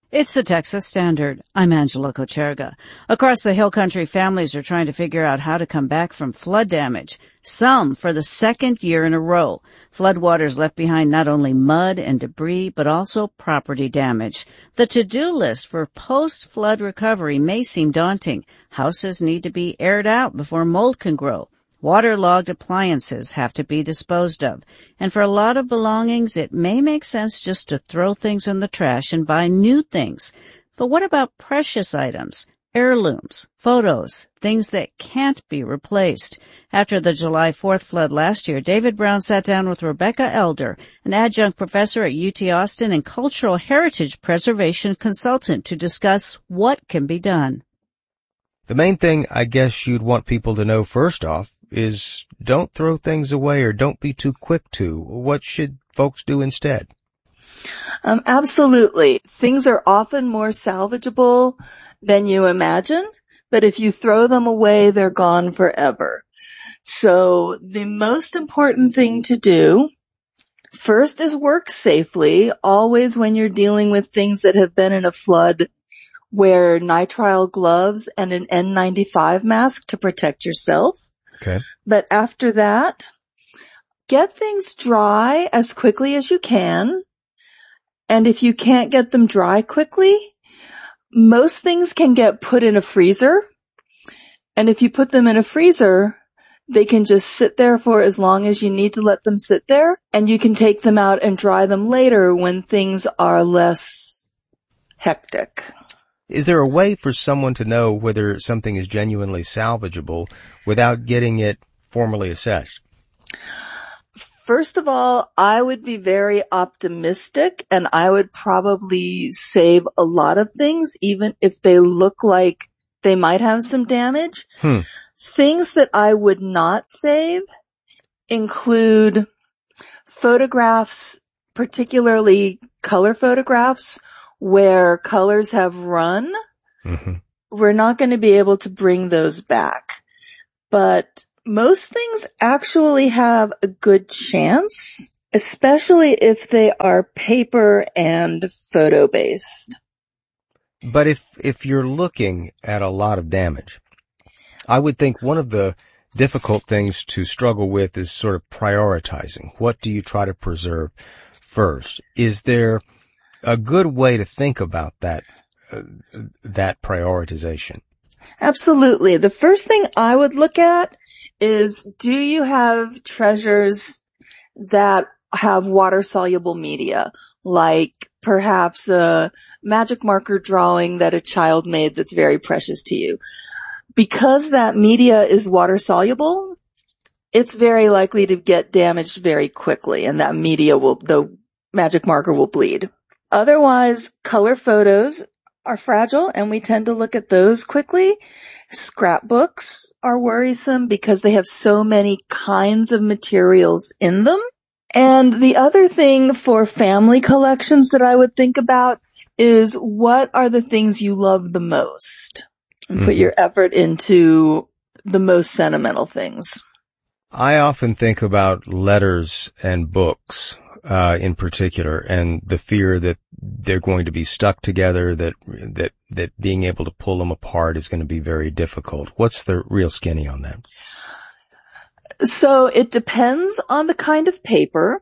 It's the Texas Standard. I'm Angela Kocherga. Across the Hill Country, families are trying to figure out how to come back from flood damage. Some for the second year in a row. Floodwaters left behind not only mud and debris, but also property damage. The to-do list for post-flood recovery may seem daunting. Houses need to be aired out before mold can grow. Waterlogged appliances have to be disposed of. And for a lot of belongings, it may make sense just to throw things in the trash and buy new things. But what about precious items, heirlooms, photos, things that can't be replaced? After the July 4th flood last year, David Brown sat down with Rebecca Elder, an adjunct professor at UT Austin and cultural heritage preservation consultant, to discuss what can be done. The main thing I guess you'd want people to know first off is don't throw things away or don't be too quick to. What should folks do instead? Absolutely. Things are often more salvageable than you imagine, but if you throw them away, they're gone forever. So the most important thing to do first is work safely. Always when you're dealing with things that have been in a flood, wear nitrile gloves and an N95 mask to protect yourself. Okay. But after that, get things dry as quickly as you can. And if you can't get them dry quickly, most things can get put in a freezer. And if you put them in a freezer, they can just sit there for as long as you need to let them sit there. And you can take them out and dry them later when things are less hectic. Is there a way for someone to know whether something is genuinely salvageable without getting it formally assessed? First of all, I would be very optimistic and I would probably save a lot of things, even if they look like they might have some damage. Things that I would not save include photographs, particularly color photographs, where colors have run. We're not going to be able to bring those back. But most things actually have a good chance, especially if they are paper and photo based. But if you're looking at a lot of damage, I would think one of the difficult things to struggle with is sort of prioritizing. What do you try to preserve first? Is there a good way to think about that prioritization? Absolutely. The first thing I would look at is, do you have treasures that have water-soluble media, like perhaps a magic marker drawing that a child made that's very precious to you? Because that media is water-soluble, it's very likely to get damaged very quickly, and that media the magic marker will bleed. Otherwise, color photos are fragile, and we tend to look at those quickly. Scrapbooks are worrisome because they have so many kinds of materials in them. And the other thing for family collections that I would think about is, what are the things you love the most? And put your effort into the most sentimental things. I often think about letters and books in particular, and the fear that they're going to be stuck together, that being able to pull them apart is going to be very difficult. What's the real skinny on that? So it depends on the kind of paper.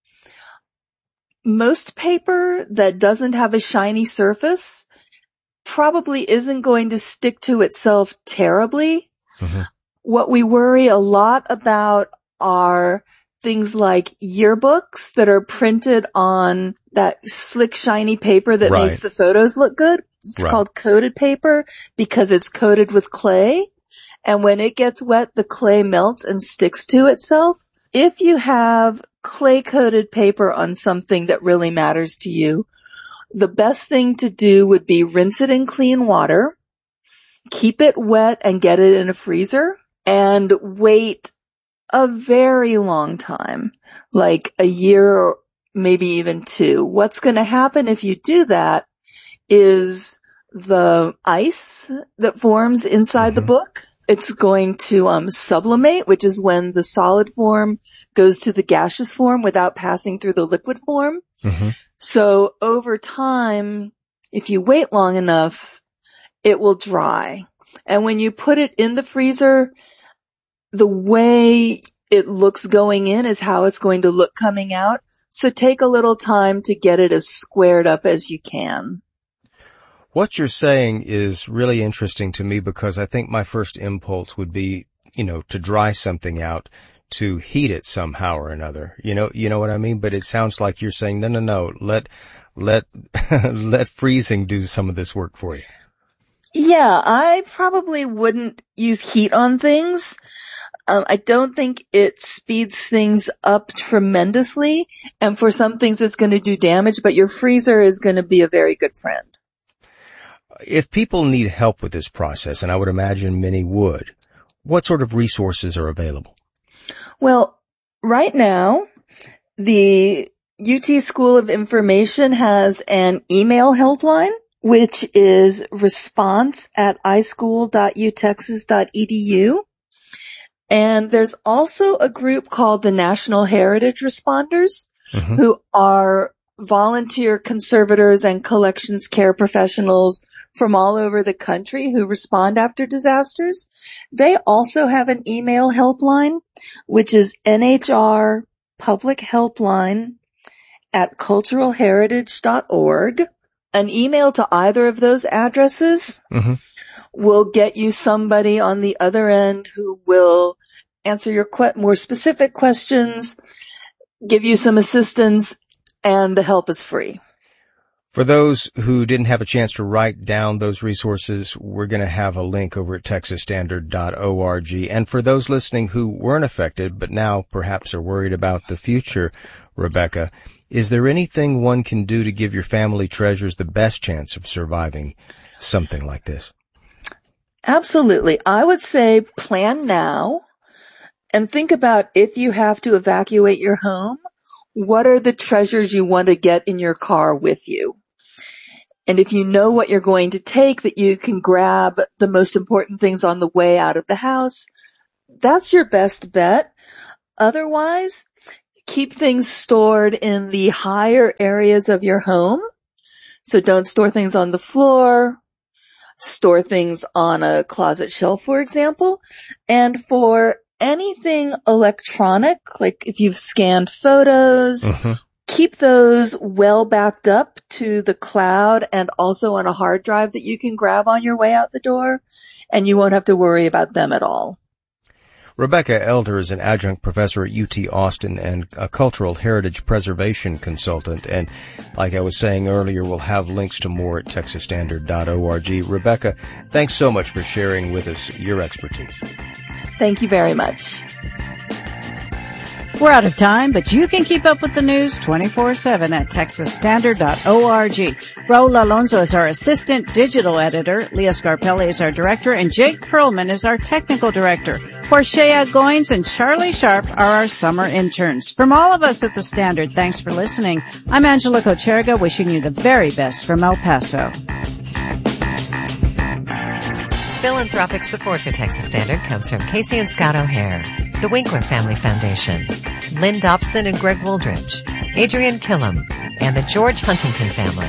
Most paper that doesn't have a shiny surface probably isn't going to stick to itself terribly. What we worry a lot about are things like yearbooks that are printed on that slick, shiny paper that makes the photos look good. It's called coated paper because it's coated with clay. And when it gets wet, the clay melts and sticks to itself. If you have clay-coated paper on something that really matters to you, the best thing to do would be rinse it in clean water, keep it wet and get it in a freezer, and wait a very long time, like a year or maybe even 2. What's going to happen if you do that is the ice that forms inside the book, it's going to sublimate, which is when the solid form goes to the gaseous form without passing through the liquid form. So over time, if you wait long enough, it will dry. And when you put it in the freezer, the way it looks going in is how it's going to look coming out. So take a little time to get it as squared up as you can. What you're saying is really interesting to me because I think my first impulse would be, to dry something out, to heat it somehow or another. You know what I mean? But it sounds like you're saying, no, let freezing do some of this work for you. Yeah, I probably wouldn't use heat on things. I don't think it speeds things up tremendously. And for some things it's going to do damage, but your freezer is going to be a very good friend. If people need help with this process, and I would imagine many would, what sort of resources are available? Well, right now, the UT School of Information has an email helpline, which is response@ischool.utexas.edu. And there's also a group called the National Heritage Responders, who are volunteer conservators and collections care professionals from all over the country who respond after disasters. They also have an email helpline, which is NHR Public Helpline @culturalheritage.org. An email to either of those addresses will get you somebody on the other end who will answer your more specific questions, give you some assistance, and the help is free. For those who didn't have a chance to write down those resources, we're going to have a link over at texasstandard.org. And for those listening who weren't affected but now perhaps are worried about the future, Rebecca, is there anything one can do to give your family treasures the best chance of surviving something like this? Absolutely. I would say plan now and think about if you have to evacuate your home, what are the treasures you want to get in your car with you? And if you know what you're going to take, that you can grab the most important things on the way out of the house, that's your best bet. Otherwise, keep things stored in the higher areas of your home. So don't store things on the floor. Store things on a closet shelf, for example. And for anything electronic, like if you've scanned photos, keep those well backed up to the cloud and also on a hard drive that you can grab on your way out the door, and you won't have to worry about them at all. Rebecca Elder is an adjunct professor at UT Austin and a cultural heritage preservation consultant. And like I was saying earlier, we'll have links to more at texasstandard.org. Rebecca, thanks so much for sharing with us your expertise. Thank you very much. We're out of time, but you can keep up with the news 24/7 at texasstandard.org. Raul Alonso is our assistant digital editor. Leah Scarpelli is our director, and Jake Perlman is our technical director. Portia Goins and Charlie Sharp are our summer interns. From all of us at the Standard, thanks for listening. I'm Angela Kocherga, wishing you the very best from El Paso. Philanthropic support for Texas Standard comes from Casey and Scott O'Hare, the Winkler Family Foundation, Lynn Dobson and Greg Wooldridge, Adrian Killam, and the George Huntington family.